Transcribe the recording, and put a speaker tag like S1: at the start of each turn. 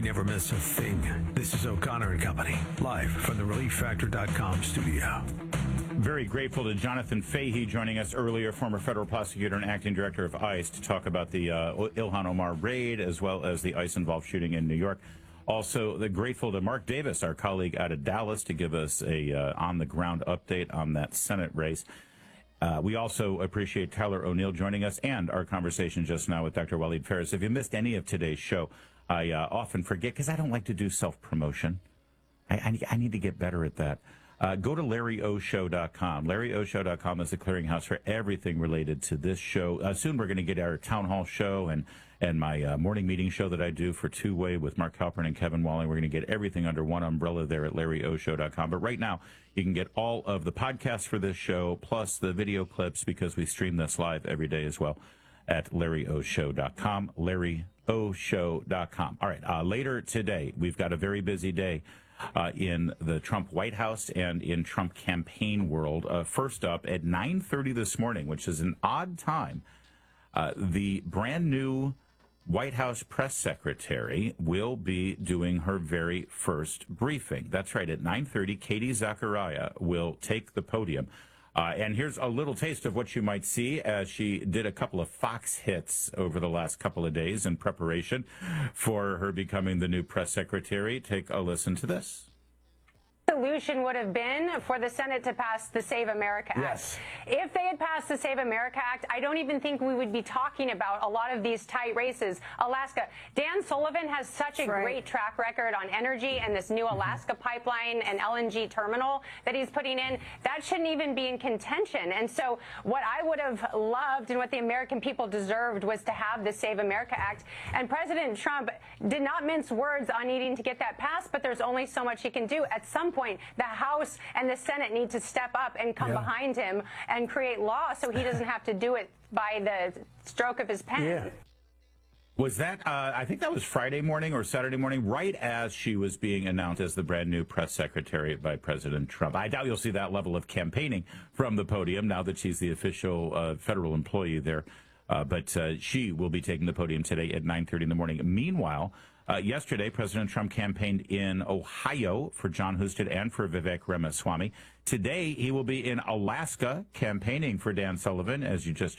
S1: never miss a thing. This is O'Connor and Company, live from the ReliefFactor.com studio.
S2: Very grateful to Jonathan Fahey joining us earlier, former federal prosecutor and acting director of ICE, to talk about the Ilhan Omar raid as well as the ICE-involved shooting in New York. Also, grateful to Mark Davis, our colleague out of Dallas, to give us a on-the-ground update on that Senate race. We also appreciate Tyler O'Neill joining us and our conversation just now with Dr. Waleed Phares. If you missed any of today's show, I often forget because I don't like to do self-promotion. I need to get better at that. Go to LarryOShow.com. LarryOShow.com is the clearinghouse for everything related to this show. Soon we're going to get our town hall show and my morning meeting show that I do for Two Way with Mark Halpern and Kevin Walling. We're going to get everything under one umbrella there at LarryOShow.com. But right now, you can get all of the podcasts for this show, plus the video clips, because we stream this live every day as well, at LarryOShow.com. LarryOShow.com. All right, later today, we've got a very busy day in the Trump White House and in Trump campaign world. First up, at 9:30 this morning, which is an odd time, the brand new White House press secretary will be doing her very first briefing. That's right, at 9:30, Katie Zachariah will take the podium. And here's a little taste of what you might see as she did a couple of Fox hits over the last couple of days in preparation for her becoming the new press secretary. Take a listen to this.
S3: Solution would have been for the Senate to pass the Save America Act.
S4: Yes.
S3: If they had passed the Save America Act, I don't even think we would be talking about a lot of these tight races. Alaska, Dan Sullivan has such a great track record on energy and this new Alaska pipeline and LNG terminal that he's putting in. That shouldn't even be in contention. And so what I would have loved and what the American people deserved was to have the Save America Act. And President Trump did not mince words on needing to get that passed, but there's only so much he can do. At some point, the House and the Senate need to step up and come behind him and create law so he doesn't have to do it by the stroke of his pen.
S4: Yeah.
S2: Was that, I think that was Friday morning or Saturday morning, right as she was being announced as the brand new press secretary by President Trump. I doubt you'll see that level of campaigning from the podium now that she's the official federal employee there. But she will be taking the podium today at 9:30 in the morning. Meanwhile, yesterday, President Trump campaigned in Ohio for John Husted and for Vivek Ramaswamy. Today, he will be in Alaska campaigning for Dan Sullivan, as you just